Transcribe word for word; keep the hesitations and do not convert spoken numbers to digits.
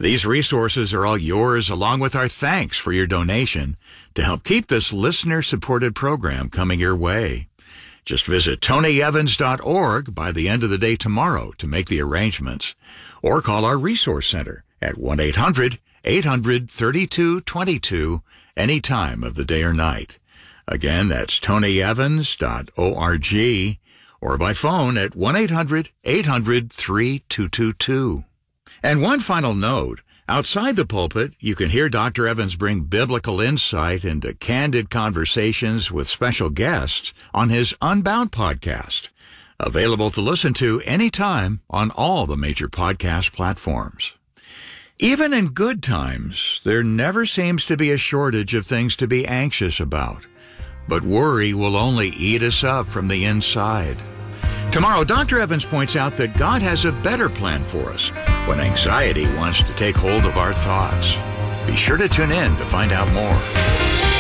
These resources are all yours, along with our thanks for your donation to help keep this listener-supported program coming your way. Just visit tony evans dot org by the end of the day tomorrow to make the arrangements, or call our Resource Center at one eight hundred eight hundred thirty-two twenty-two any time of the day or night. Again, that's tony evans dot org, or by phone at one eight hundred eight hundred thirty-two twenty-two. And one final note, outside the pulpit, you can hear Doctor Evans bring biblical insight into candid conversations with special guests on his Unbound podcast, available to listen to anytime on all the major podcast platforms. Even in good times, there never seems to be a shortage of things to be anxious about, but worry will only eat us up from the inside. Tomorrow, Doctor Evans points out that God has a better plan for us when anxiety wants to take hold of our thoughts. Be sure to tune in to find out more.